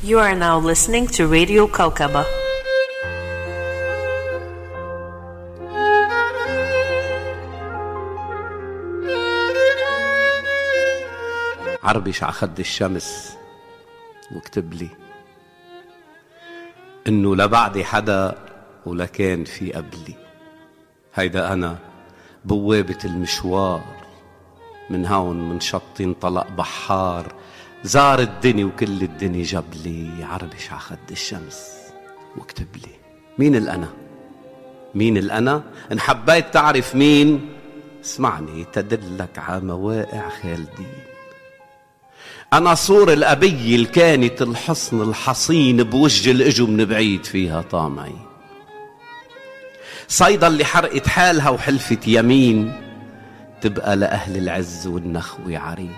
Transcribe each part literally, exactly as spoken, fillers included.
You are now listening to Radio Kaukaba. عربش عخد الشمس واكتب لي انه لا بعدي حدا ولا كان في قبلي. هيدا انا بوابة المشوار، من هون من شط انطلق بحار، زار الدنيا وكل الدنيا جاب لي. عربش عخد الشمس واكتب لي مين الأنا، مين الأنا. إن حبيت تعرف مين اسمعني تدلك على مواقع خالدين. أنا صور الأبي الكانت الحصن الحصين بوجه الإجو من بعيد فيها طامعي، صيدا اللي حرقت حالها وحلفت يمين تبقى لأهل العز والنخوة عرين.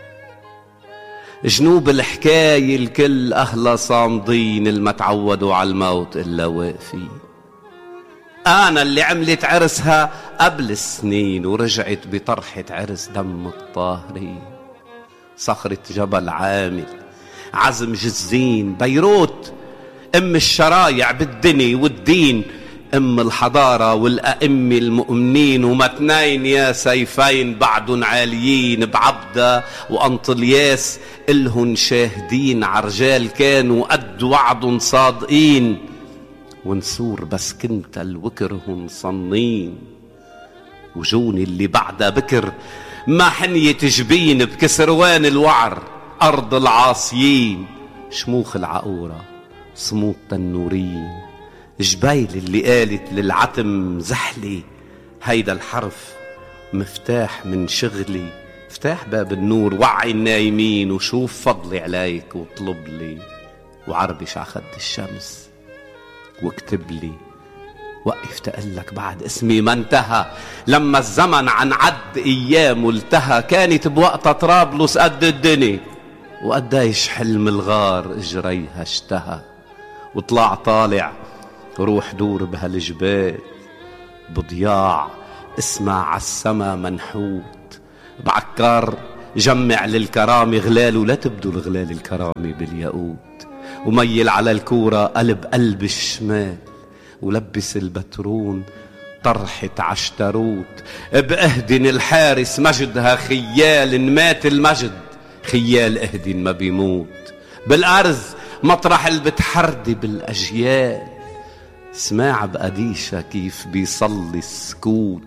جنوب الحكاية الكل أهلا صامدين، الما تعودوا على الموت إلا واقفين. أنا اللي عملت عرسها قبل السنين ورجعت بطرحة عرس دم الطاهرين. صخرة جبل عامل، عزم جزين، بيروت أم الشرايع بالدنيا والدين، أم الحضارة والأئمة المؤمنين. ومتنين يا سيفين بعدن عاليين بعبدة وأنطلياس، إلهن شاهدين عرجال كانوا قد وعد صادقين. ونسور بس كنت الوكرهم صنين، وجوني اللي بعدها بكر ما حنية جبين بكسروان الوعر أرض العاصيين. شموخ العقورة صمود النورين، جبيل اللي قالت للعتم زحلي. هيدا الحرف مفتاح من شغلي، افتح باب النور وعي النايمين وشوف فضلي عليك واطلب لي. وعربش عخد الشمس واكتب لي وقف تقلك بعد اسمي ما انتهى. لما الزمن عن عد ايام التهى، كانت بوقتها طرابلس قد الدنيا وقديش حلم الغار اجريها اشتهى. وطلع طالع روح دور بهالجبال بضياع، اسمع عالسما منحوت بعكار. جمع للكرامة غلال ولا تبدو الغلال الكرامة بالياقوت. وميل على الكورة قلب قلب الشمال، ولبس البترون طرحة عشتروت. بأهدن الحارس مجدها خيال، إن مات المجد خيال اهدن ما بيموت. بالأرز مطرح اللي بتحردي بالأجيال، سماع بقديشة كيف بيصلي السكوت.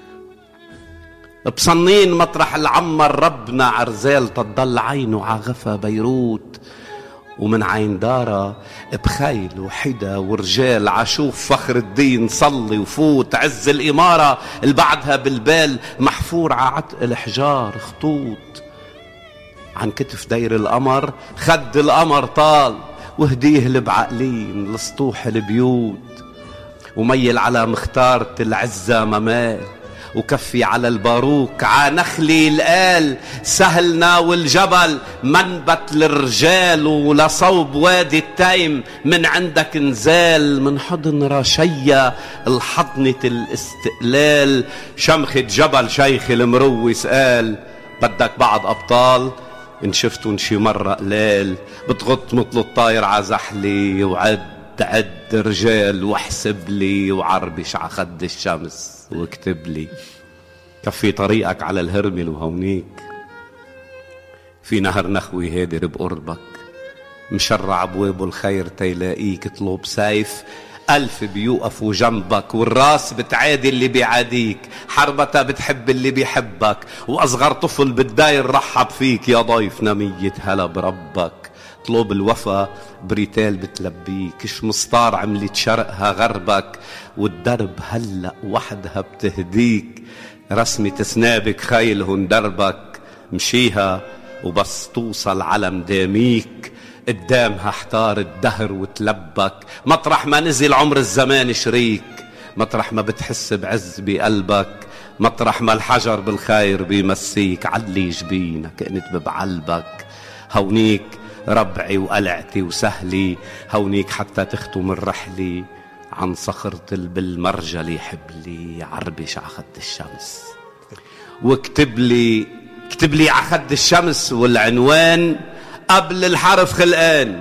بصنين مطرح العمر ربنا عرزال تضل عينه عغفى بيروت. ومن عين دارة بخيل وحدا ورجال عشوف فخر الدين صلي وفوت. عز الإمارة اللي بعدها بالبال محفور ععتق الحجار خطوط. عن كتف دير القمر خد القمر طال، وهديه البعقلين لسطوح البيوت. وميل على مختارة العزة ممال، وكفي على الباروك عانخلي القال. سهلنا والجبل منبت للرجال، ولصوب وادي التيم من عندك نزال. من حضن رشية الحضنة الاستقلال، شمخة جبل شيخ المروس قال بدك بعض أبطال إن شفتوا شي مرة قلال. بتغط مثل الطاير عزحلي وعد عد رجال واحسب لي. وعربش عخد الشمس واكتب لي كفي طريقك على الهرمل وهونيك في نهر نخوي هادر بقربك. مشرع ابواب الخير تيلاقيك اطلب سيف ألف بيوقفوا جنبك، والراس بتعادي اللي بيعاديك، حربتها بتحب اللي بيحبك، وأصغر طفل بالداير رحب فيك يا ضيف نمية هلا بربك. طلب الوفا بريتال بتلبيك، شمسطار عملت شرقها غربك، والدرب هلأ وحدها بتهديك. رسمة سنابك خيلهن دربك، مشيها وبس توصل علم داميك. قدامها احتار الدهر وتلبك، مطرح ما نزل عمر الزمان شريك. مطرح ما بتحس بعز بقلبك، مطرح ما الحجر بالخير بيمسيك. علي جبينك انت ببعلبك، هونيك ربعي وقلعتي وسهلي. هونيك حتى تختم الرحلة عن صخرة بالمرجلي حبلي. عربش عخد الشمس واكتب لي اكتب لي عخد الشمس، والعنوان قبل الحرف خلقان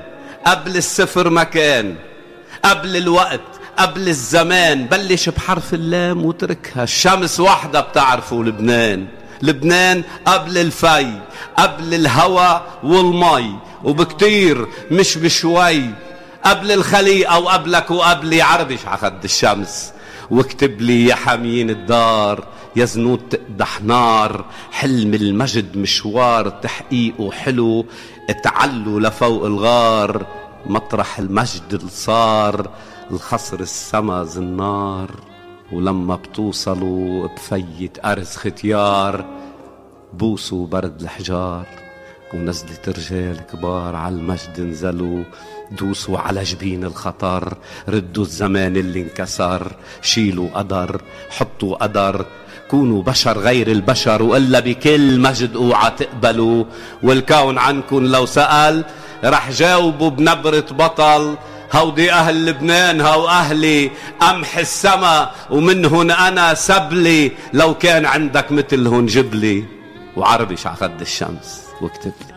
قبل الصفر مكان، قبل الوقت، قبل الزمان. بلش بحرف اللام وتركها. الشمس وحدة بتعرفوا لبنان. لبنان قبل الفي، قبل الهوى والمي، وبكتير مش بشوي. قبل الخليقة وقبلك وقبلي. عربش عخد الشمس واكتب لي يا حاميين الدار، يا زنود تقدح نار. حلم المجد مشوار تحقيقه حلو، اتعلوا لفوق الغار. مطرح المجد اللي صار الخصر السما زنار. ولما بتوصلوا بفيت أرز ختيار، بوسوا برد الحجار. ونزلت رجال كبار على المجد نزلوا، دوسوا على جبين الخطر. ردوا الزمان اللي انكسر، شيلوا قدر، حطوا قدر. كونوا بشر غير البشر، وإلا بكل مجد اوعى تقبلوا. والكون عنكن لو سأل رح جاوبوا بنبرة بطل. هودي أهل لبنان، هو أهلي قمح السما، ومنهن أنا سبلي. لو كان عندك مثلهن جبلي. وعربش عخد الشمس واكتب لي.